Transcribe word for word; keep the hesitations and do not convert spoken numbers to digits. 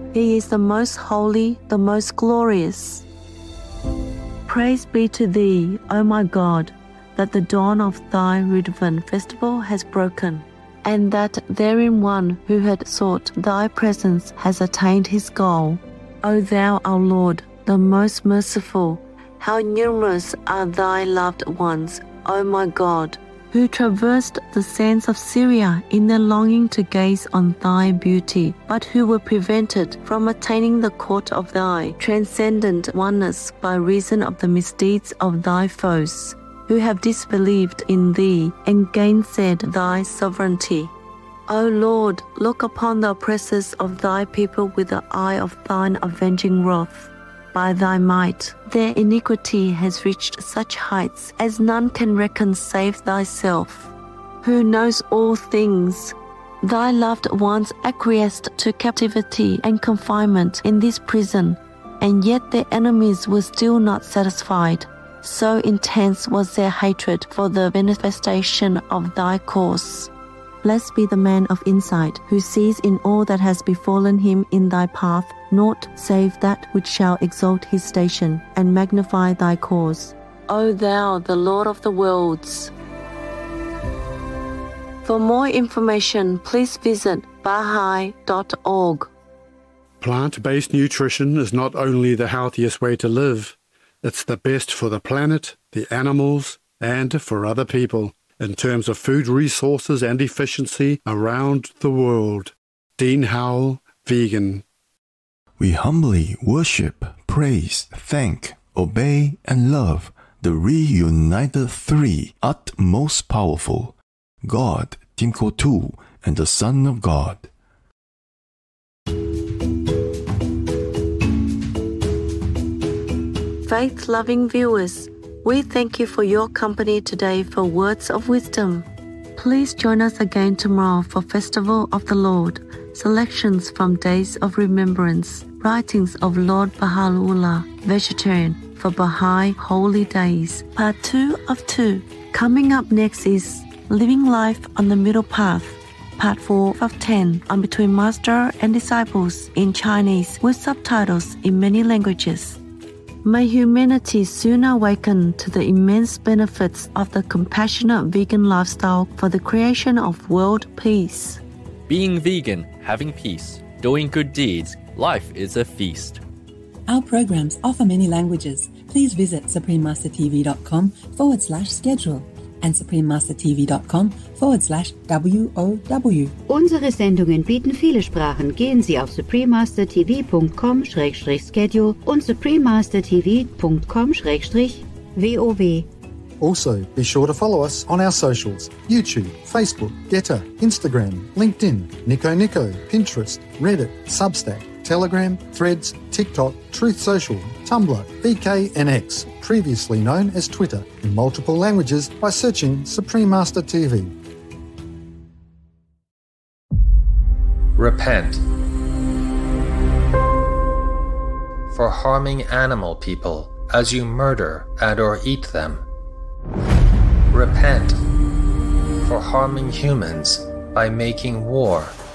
He is the most holy, the most glorious. Praise be to thee, O my God, that the dawn of thy Rudvan festival has broken, and that therein one who had sought thy presence has attained his goal. O thou, our Lord, the most merciful, how numerous are thy loved ones, O my God, who traversed the sands of Syria in their longing to gaze on thy beauty, but who were prevented from attaining the court of thy transcendent oneness by reason of the misdeeds of thy foes, who have disbelieved in thee and gainsaid thy sovereignty. O Lord, look upon the oppressors of thy people with the eye of thine avenging wrath. By thy might, their iniquity has reached such heights as none can reckon save thyself, who knows all things. Thy loved ones acquiesced to captivity and confinement in this prison, and yet their enemies were still not satisfied. So intense was their hatred for the manifestation of thy cause. Blessed be the man of insight, who sees in all that has befallen him in thy path naught save that which shall exalt his station and magnify thy cause. O thou, the Lord of the worlds! For more information, please visit baha'i dot org. Plant-based nutrition is not only the healthiest way to live, it's the best for the planet, the animals, and for other people, in terms of food resources and efficiency around the world. Dean Howell, vegan. We humbly worship, praise, thank, obey, and love the reunited three utmost powerful, God, Timkotu, and the Son of God. Faith-loving viewers, we thank you for your company today for Words of Wisdom. Please join us again tomorrow for Festival of the Lord, selections from Days of Remembrance, writings of Lord Baha'u'llah, vegetarian, for Baha'i Holy Days, part two of two. Coming up next is Living Life on the Middle Path, part four of ten, on Between Master and Disciples in Chinese with subtitles in many languages. May humanity soon awaken to the immense benefits of the compassionate vegan lifestyle for the creation of world peace. Being vegan, having peace, doing good deeds, life is a feast. Our programs offer many languages. Please visit suprememastertv.com forward slash schedule and suprememastertv.com forward slash WOW. Unsere Sendungen bieten viele Sprachen. Gehen Sie auf suprememastertv.com schrägstrich schedule und suprememastertv.com schrägstrich WOW. Also, be sure to follow us on our socials: YouTube, Facebook, Getter, Instagram, LinkedIn, Nico Nico, Pinterest, Reddit, Substack, Telegram, Threads, TikTok, Truth Social, Tumblr, V K, and X, previously known as Twitter, in multiple languages by searching Supreme Master T V. Repent for harming animal people as you murder and or eat them. Repent for harming humans by making war